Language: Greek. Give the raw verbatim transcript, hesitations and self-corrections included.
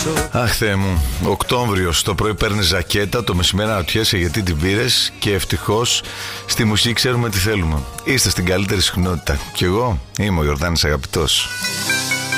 Αχ Θεέ μου, Οκτώβριος, το πρωί παίρνεις ζακέτα, το μεσημέρι αναρωτιέσαι γιατί την πήρες και ευτυχώς στη μουσική ξέρουμε τι θέλουμε. Είστε στην καλύτερη συχνότητα. Κι εγώ είμαι ο Ιορδάνης Αγαπητός.